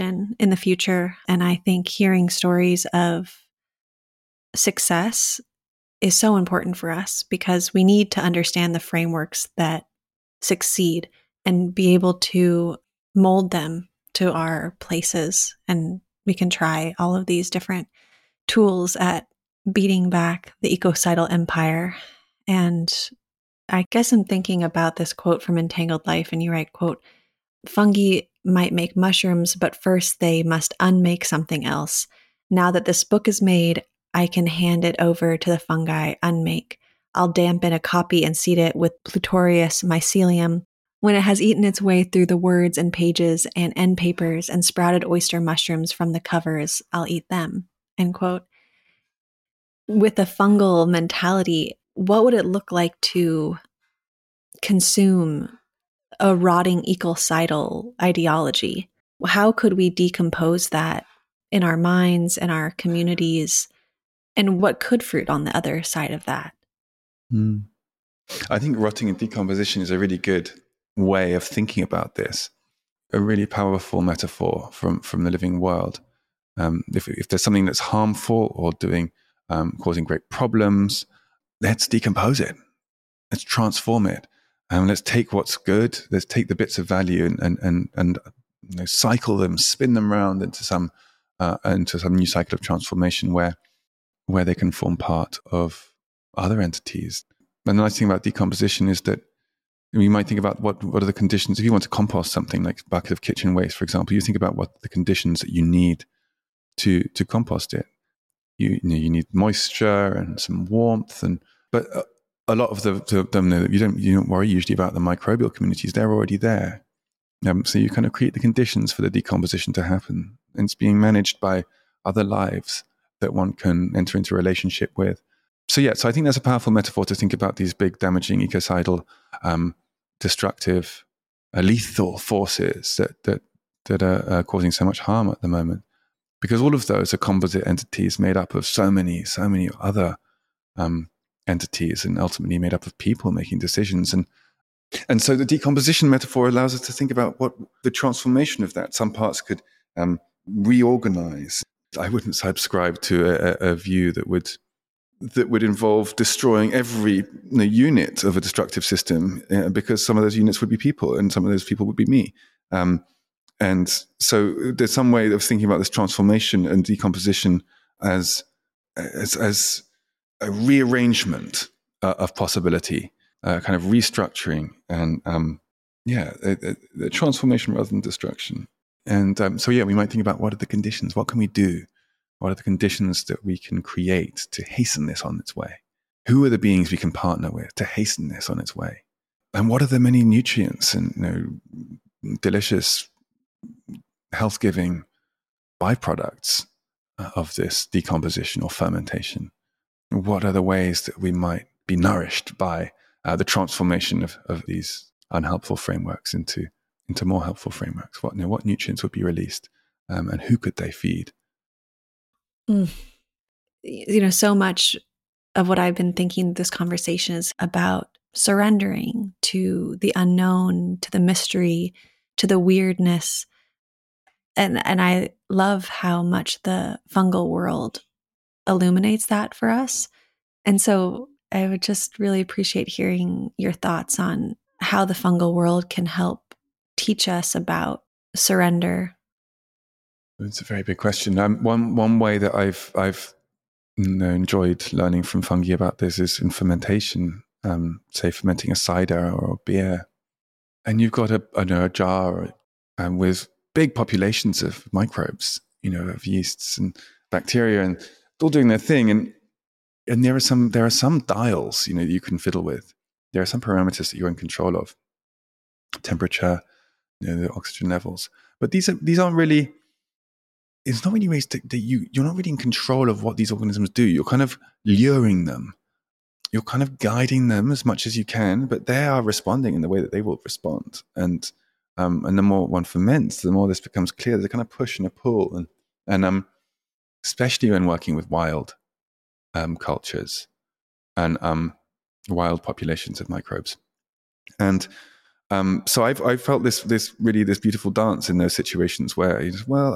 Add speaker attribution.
Speaker 1: direction in the future. And I think hearing stories of success is so important for us because we need to understand the frameworks that succeed and be able to mold them to our places. And we can try all of these different tools at beating back the ecocidal empire. And I guess I'm thinking about this quote from Entangled Life, and you write, quote, "Fungi might make mushrooms, but first they must unmake something else. Now that this book is made, I can hand it over to the fungi unmake. I'll dampen a copy and seed it with Plutorius mycelium. When it has eaten its way through the words and pages and end papers and sprouted oyster mushrooms from the covers, I'll eat them." End quote. With a fungal mentality, what would it look like to consume a rotting ecocidal ideology? How could we decompose that in our minds and our communities? And what could fruit on the other side of that?
Speaker 2: I think rotting and decomposition is a really good way of thinking about this, a really powerful metaphor from the living world. If there's something that's harmful or causing great problems, let's decompose it. Let's transform it. Let's take what's good. Let's take the bits of value and cycle them, spin them around into some new cycle of transformation where they can form part of other entities. And the nice thing about decomposition is that you might think about what are the conditions. If you want to compost something like a bucket of kitchen waste, for example, you think about what the conditions that you need to compost it. You need moisture and some warmth, but a lot of them know that you don't worry usually about the microbial communities. They're already there. So you kind of create the conditions for the decomposition to happen. And it's being managed by other lives that one can enter into a relationship with. So I think that's a powerful metaphor to think about these big damaging ecocidal, destructive, lethal forces that are causing so much harm at the moment. Because all of those are composite entities made up of so many other entities, and ultimately made up of people making decisions. And so the decomposition metaphor allows us to think about what the transformation of that. Some parts could reorganize. I wouldn't subscribe to a view that would involve destroying every unit of a destructive system, because some of those units would be people, and some of those people would be me. And so there's some way of thinking about this transformation and decomposition as a rearrangement of possibility, kind of restructuring, and a transformation rather than destruction. And we might think about what are the conditions, what can we do? What are the conditions that we can create to hasten this on its way? Who are the beings we can partner with to hasten this on its way? And what are the many nutrients and delicious, health-giving byproducts of this decomposition or fermentation? What are the ways that we might be nourished by the transformation of these unhelpful frameworks into more helpful frameworks? What nutrients would be released, and who could they feed?
Speaker 1: So much of what I've been thinking this conversation is about surrendering to the unknown, to the mystery, to the weirdness. And I love how much the fungal world illuminates that for us. And so I would just really appreciate hearing your thoughts on how the fungal world can help teach us about surrender.
Speaker 2: It's a very big question. One way that I've enjoyed learning from fungi about this is in fermentation. Say fermenting a cider or a beer, and you've got a jar with big populations of microbes, of yeasts and bacteria, and all doing their thing. And there are some dials, you can fiddle with. There are some parameters that you're in control of, temperature, the oxygen levels. But these aren't really. It's not really ways that you're not really in control of what these organisms do. You're kind of luring them. You're kind of guiding them as much as you can, but they are responding in the way that they will respond. And the more one ferments, the more this becomes clear. There's a kind of push and a pull, and especially when working with wild cultures and wild populations of microbes. And so I've felt this beautiful dance in those situations where